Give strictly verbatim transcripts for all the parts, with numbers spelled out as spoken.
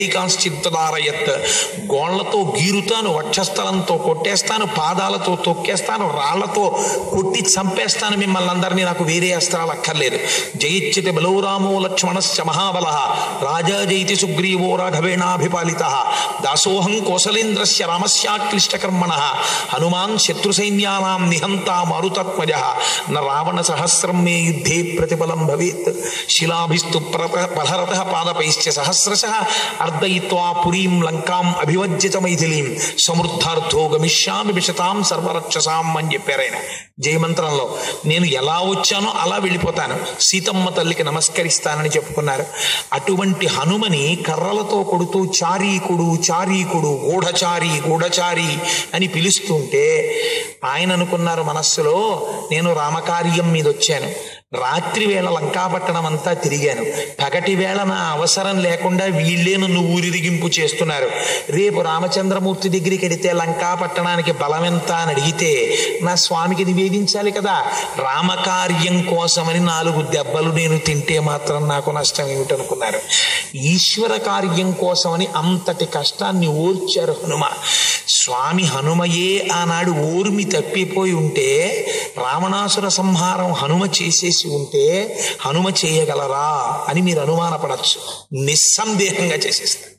కాంశ్చిత్తదారయత్, గోళ్లతో గీరుతాను, వక్షస్థలంతో కొట్టేస్తాను, పాదాలతో తొక్కేస్తాను, రాళ్లతో కొట్టి చంపేస్తాను మిమ్మల్ని అందరినీ, నాకు వేరే అస్త్రాలు అక్కర్లేదు. జయిచ్యతి బలౌరామో లక్ష్మణశ్చ మహాబల రాజా జయితి సుగ్రీవో రాఘవేణాభిపాలిత దాసోహం కోసలేంద్రస్య రామస్యాక్లిష్టకర్మణ హనుమాన్ శత్రు సైన్యానాం నిహంతా మారుతత్మజ న రావణ సహస్రం మే యుద్ధే ప్రతిఫలం భవేత్ శిలాభిస్తు పలరత పాదపైశ్చ సహస్రశః అర్దయిత్వా పురీం లంకాం అభివజ్యత మైథిలీం సమృద్ధార్థో గమిష్యామి విశతాం సర్వరక్షసాం అని చెప్పారు ఆయన జయమంత్రంలో. నేను ఎలా వచ్చానో అలా వెళ్ళిపోతాను, సీతమ్మ తల్లికి నమస్కరిస్తానని చెప్పుకున్నారు. అటువంటి హనుమని కర్రలతో కొడుతూ చారీకుడు చారీకుడు గూఢచారి గూఢచారి అని పిలుస్తుంటే ఆయన అనుకున్నారు మనస్సులో, నేను రామకార్యం మీద వచ్చాను, రాత్రి వేళ లంకాపట్టణం అంతా తిరిగాను, పగటి వేళ నా అవసరం లేకుండా వీళ్ళే నన్ను ఊరిరిగింపు చేస్తున్నారు, రేపు రామచంద్రమూర్తి దగ్గరికి వెడితే లంకాపట్టణానికి బలం ఎంత అని అడిగితే నా స్వామికి నివేదించాలి కదా, రామకార్యం కోసమని నాలుగు దెబ్బలు నేను తింటే మాత్రం నాకు నష్టం ఏమిటనుకున్నారు. ఈశ్వర కార్యం కోసమని అంతటి కష్టాన్ని ఓర్చారు హనుమ. స్వామి హనుమయే ఆనాడు ఓర్మి తప్పిపోయి ఉంటే, రావణాసుర సంహారం హనుమ చేసేసి ఉంటే హనుమ చేయగలరా అని మీరు అనుమానపడచ్చు. నిస్సందేహంగా చేసేస్తారు.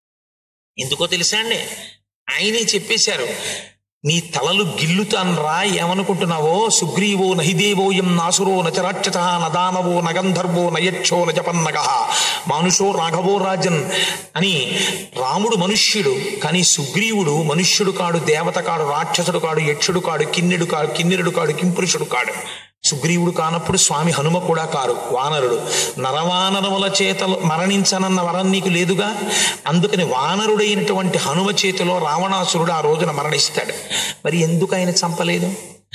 ఎందుకో తెలుసా అండి, ఆయనే చెప్పేశారు, నీ తలలు గిల్లుతాను రా, ఏమనుకుంటున్నావో, సుగ్రీవో నహిదేవోయం నాసురో నచరాక్షత నదానవో నగంధర్వో నయక్షో నజపన్నగ మానుషో రాఘవో రాజన్ అని. రాముడు మనుష్యుడు, కానీ సుగ్రీవుడు మనుష్యుడు కాడు, దేవత కాడు, రాక్షసుడు కాడు, యక్షుడు కాడు, కిన్నెడు కాడు, కిన్నెరుడు కాడు, కింపురుషుడు కాడు. సుగ్రీవుడు కానప్పుడు స్వామి హనుమ కూడా కారు, వానరుడు. నరవానరముల చేతలు మరణించనన్న వరం నీకు లేదుగా, అందుకని వానరుడైనటువంటి హనుమ చేతిలో రావణాసురుడు ఆ రోజున మరణిస్తాడు. మరి ఎందుకు ఆయన చంపలేదు?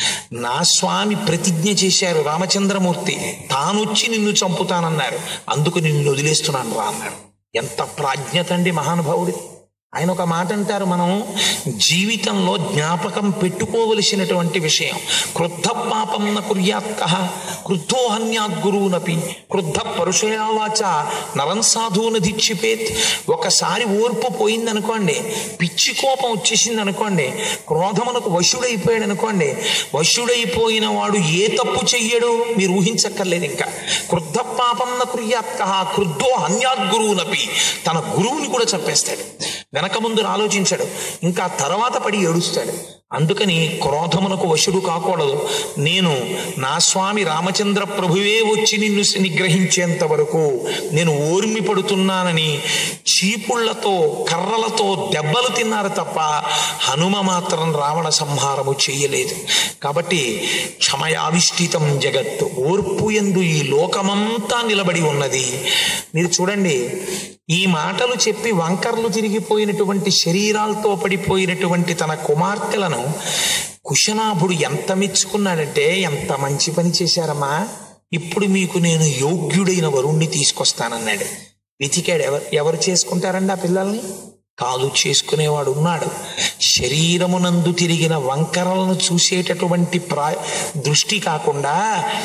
నా స్వామి ప్రతిజ్ఞ చేశారు రామచంద్రమూర్తి, తానొచ్చి నిన్ను చంపుతానన్నారు, అందుకు నిన్ను వదిలేస్తున్నాను రా అన్నాడు. ఎంత ప్రాజ్ఞత అండి మహానుభావుడి. ఆయన ఒక మాట అంటారు, మనం జీవితంలో జ్ఞాపకం పెట్టుకోవలసినటువంటి విషయం, క్రుద్ధ పాపం న కుర్యాత్కః క్రుద్ధో హన్యాత్ గురువునపి క్రుద్ధ పరుషయావాచ నరం సాధువున ధిక్షిపేత్. ఒకసారి ఓర్పు పోయిందనుకోండి, పిచ్చి కోపం వచ్చేసింది అనుకోండి, క్రోధమునకు వశుడైపోయాడు అనుకోండి, వశుడైపోయిన వాడు ఏ తప్పు చెయ్యడు మీరు ఊహించక్కర్లేదు. ఇంకా క్రుద్ధ పాపం న కుర్యాత్కః క్రుద్ధో హన్యాత్ గురువునపి, తన గురువుని కూడా చంపేస్తాడు, వెనక ముందు ఆలోచించాడు, ఇంకా తర్వాత పడి ఏడుస్తాడు. అందుకని క్రోధమునకు వశుడు కాకూడదు. నేను నా స్వామి రామచంద్ర ప్రభువే వచ్చి నిన్ను నిగ్రహించేంత వరకు నేను ఓర్మి పడుతున్నానని చీపుళ్లతో కర్రలతో దెబ్బలు తిన్నారు తప్ప హనుమ మాత్రం రావణ సంహారము చేయలేదు. కాబట్టి క్షమయావిష్ఠితం జగత్తు, ఓర్పు యందు ఈ లోకమంతా నిలబడి ఉన్నది. మీరు చూడండి, ఈ మాటలు చెప్పి వంకర్లు తిరిగిపోయినటువంటి శరీరాలతో పడిపోయినటువంటి తన కుమార్తెలను కుశనాభుడు ఎంత మెచ్చుకున్నాడంటే, ఎంత మంచి పని చేశారమ్మా, ఇప్పుడు మీకు నేను యోగ్యుడైన వరుణ్ణి తీసుకొస్తానన్నాడు. వెతికాడు. ఎవరు ఎవరు చేసుకుంటారండి ఆ పిల్లల్ని? కాదు, చేసుకునేవాడు ఉన్నాడు. శరీరమునందు తిరిగిన వంకరలను చూసేటటువంటి ప్రా దృష్టి కాకుండా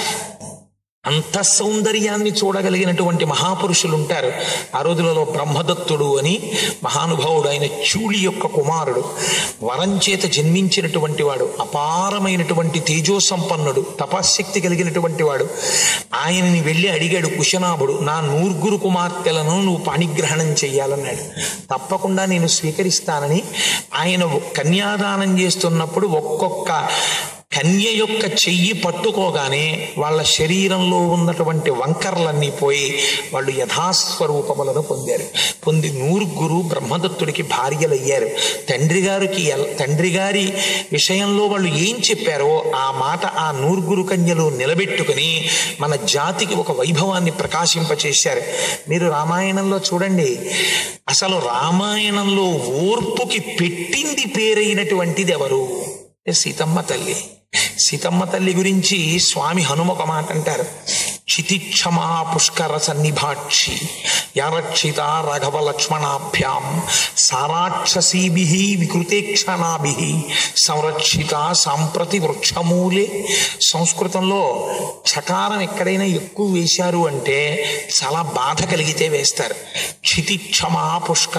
అంత సౌందర్యాన్ని చూడగలిగినటువంటి మహాపురుషులు ఉంటారు. ఆ రోజులలో బ్రహ్మదత్తుడు అని మహానుభావుడు, ఆయన చూళి యొక్క కుమారుడు, వరం చేత జన్మించినటువంటి వాడు, అపారమైనటువంటి తేజో సంపన్నుడు, తపశ్శక్తి కలిగినటువంటి వాడు. ఆయనని వెళ్ళి అడిగాడు కుశనాభుడు, నా నూర్గురు కుమార్తెలను నువ్వు పాణిగ్రహణం చెయ్యాలన్నాడు. తప్పకుండా నేను స్వీకరిస్తానని ఆయన కన్యాదానం చేస్తున్నప్పుడు ఒక్కొక్క కన్య యొక్క చెయ్యి పట్టుకోగానే వాళ్ళ శరీరంలో ఉన్నటువంటి వంకర్లన్నీ పోయి వాళ్ళు యథాస్వరూపములను పొందారు. పొంది నూరుగురు బ్రహ్మదత్తుడికి భార్యలయ్యారు. తండ్రి గారికి తండ్రి గారి విషయంలో వాళ్ళు ఏం చెప్పారో ఆ మాట ఆ నూరుగురు కన్యలు నిలబెట్టుకుని మన జాతికి ఒక వైభవాన్ని ప్రకాశింపచేశారు. మీరు రామాయణంలో చూడండి, అసలు రామాయణంలో ఓర్పుకి పెట్టింది పేరైనటువంటిది ఎవరు? సీతమ్మ తల్లి. సీతమ్మ తల్లి గురించి స్వామి హనుమ ఒక మాట అంటారు, క్షితిక్షమా పుష్కర సన్నిభాక్షి యారక్షిత రాఘవ లక్ష్మణాభ్యాం సారాక్షసీభి వికృతేక్షణాభి సంరక్షిత సాంప్రతి వృక్షమూలే. సంస్కృతంలో చకారం ఎక్కడైనా ఎక్కువ వేశారు అంటే చాలా బాధ కలిగితే వేస్తారు. క్షితిక్షమా పుష్కర